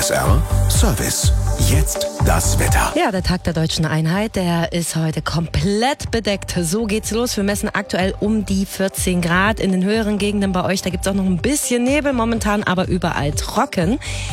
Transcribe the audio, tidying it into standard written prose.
MDR Service. Jetzt das Wetter. Ja, der Tag der Deutschen Einheit, der ist heute komplett bedeckt. So geht's los. Wir messen aktuell um die 14 Grad. In den höheren Gegenden bei euch, da gibt's auch noch ein bisschen Nebel momentan, aber überall trocken.